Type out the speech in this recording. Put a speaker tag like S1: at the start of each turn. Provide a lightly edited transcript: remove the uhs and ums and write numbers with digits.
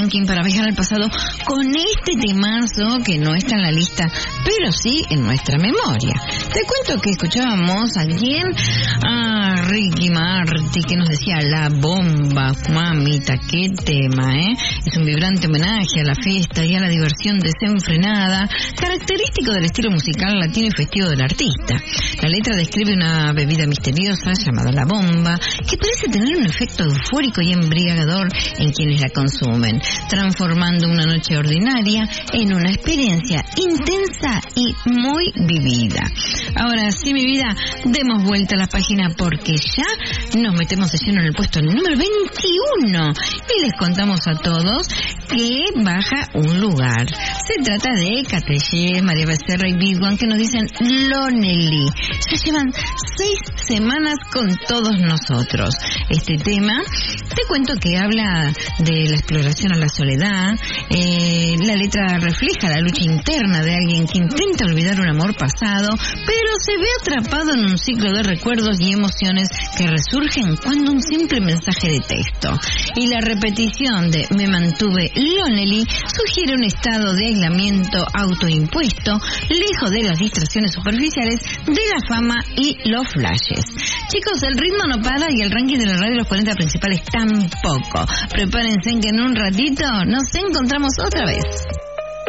S1: Joaquín para viajar al pasado con este temazo que no está en la lista, pero sí en nuestra memoria. Te cuento que escuchábamos a quién, a Ricky Martin, que nos decía La Bomba. Mamita, qué tema, ¿eh? Es un vibrante homenaje a la fiesta y a la diversión desenfrenada, característico del estilo musical latino y festivo del artista. La letra describe una bebida misteriosa llamada La Bomba, que parece tener un efecto eufórico y embriagador en quienes la consumen, transformando una noche ordinaria en una experiencia intensa y muy vivida. Ahora sí, mi vida, demos vuelta a la página porque ya nos metemos de lleno en el puesto número 21 y les contamos a todos que baja un lugar. Se trata de Catellé, María Becerra y Big One, que nos dicen Lonely. Ya llevan 6 semanas con todos nosotros. Este tema, te cuento que habla de la exploración a la soledad. La letra refleja la lucha interna de alguien que intenta olvidar un amor pasado, pero se ve atrapado en un ciclo de recuerdos y emociones que resurgen cuando un simple mensaje de texto y la repetición de me mantuve lonely sugiere un estado de aislamiento autoimpuesto, lejos de las distracciones superficiales de la fama y los flashes. Chicos, el ritmo no para y el ranking de la radio de los 40 principales tampoco. Prepárense que en un ratito nos encontramos otra vez.